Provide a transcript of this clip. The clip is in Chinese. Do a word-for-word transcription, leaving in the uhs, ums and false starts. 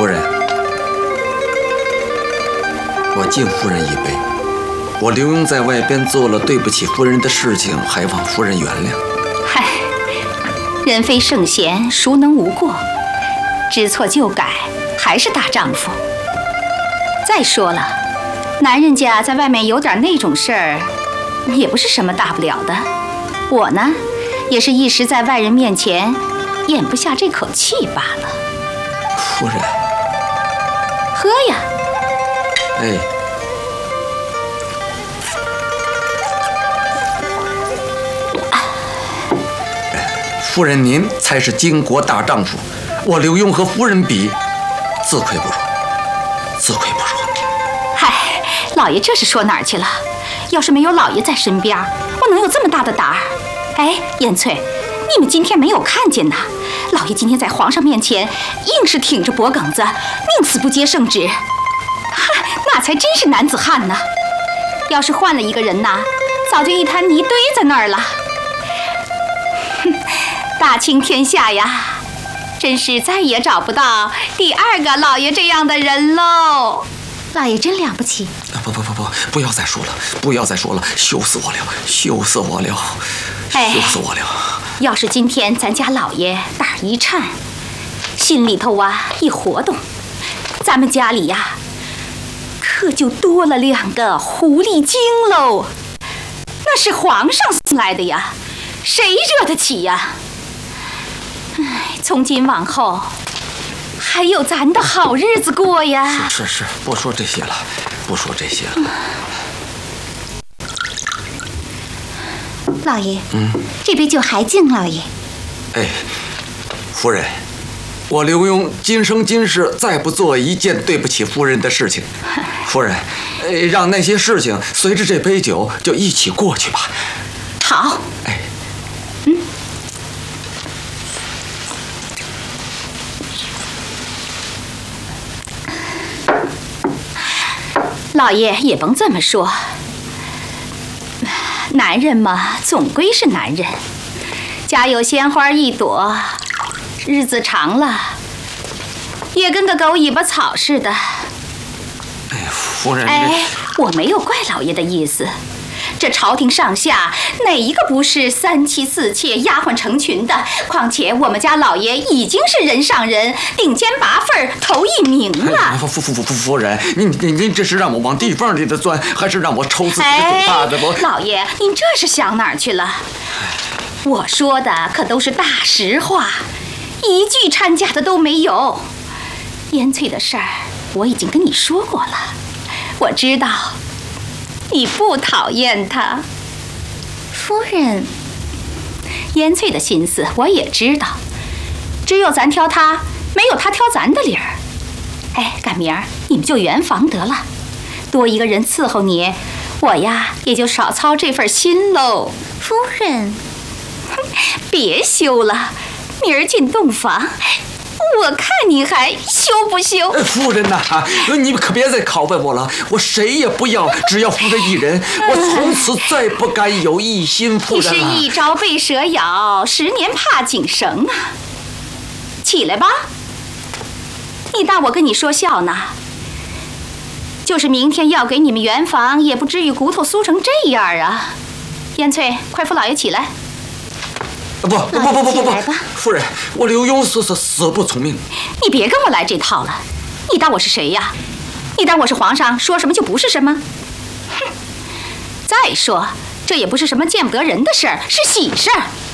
夫人，我敬夫人一杯。我刘墉在外边做了对不起夫人的事情，还望夫人原谅。 嗨，人非圣贤，孰能无过？知错就改，还是大丈夫。再说了，男人家在外面有点那种事儿，也不是什么大不了的。我呢，也是一时在外人面前咽不下这口气罢了。 夫人， 喝呀！ 哎。夫人，您才是巾帼大丈夫，我刘墉和夫人比，自愧不如，自愧不如。 嗨，老爷这是说哪儿去了？要是没有老爷在身边，我能有这么大的胆儿？哎，燕翠，你们今天没有看见呐？老爷今天在皇上面前，硬是挺着脖梗子，宁死不接圣旨。哈，那才真是男子汉呢！要是换了一个人呐，早就一滩泥堆在那儿了。哼，大清天下呀，真是再也找不到第二个老爷这样的人喽。 老爷真了不起！ 不不不不，不要再说了，不要再说了，羞死我了，羞死我了，羞死我了！ 哎，要是今天咱家老爷胆儿一颤，心里头啊一活动，咱们家里呀，可就多了两个狐狸精喽。那是皇上送来的呀，谁惹得起呀？哎，从今往后，还有咱的好日子过呀！ 是是是，不说这些了，不说这些了。嗯、 老爷， 嗯， 这杯酒还敬老爷。 哎，夫人，我刘墉今生今世再不做一件对不起夫人的事情。夫人，哎，让那些事情随着这杯酒就一起过去吧。 好。 哎。 嗯。老爷也甭这么说，男人嘛，总归是男人，家有鲜花一朵，日子长了，也跟个狗尾巴草似的。 哎，夫人， 哎，我没有怪老爷的意思。这朝廷上下哪一个不是三妻四妾、丫鬟成群的？况且我们家老爷已经是人上人，顶尖拔份头一名了。 哎、夫夫夫夫夫人，您您您这是让我往地缝里的钻，还是让我抽自己的嘴巴子？我、 哎、老爷，您这是想哪儿去了？我说的可都是大实话，一句掺假的都没有。燕翠的事儿我已经跟你说过了，我知道。你不讨厌他， 夫人。 燕翠的心思我也知道，只有咱挑他，没有他挑咱的理儿。哎，赶明儿你们就圆房得了，多一个人伺候你，我呀也就少操这份心喽。 夫人， 别羞了，明儿进洞房。我看你还羞不羞？ 夫人呐、啊，你可别再拷问我了，我谁也不要，只要夫人一人，我从此再不敢有一心夫人了。 你是一朝被蛇咬，十年怕井绳啊！起来吧，你当我跟你说笑呢？就是明天要给你们圆房，也不至于骨头酥成这样啊！燕翠，快扶老爷起来。 不不不不不不不，夫人，我刘墉死死死不从命。 你别跟我来这套了，你当我是谁呀？你当我是皇上，说什么就不是什么？哼！再说，这也不是什么见不得人的事儿，是喜事儿。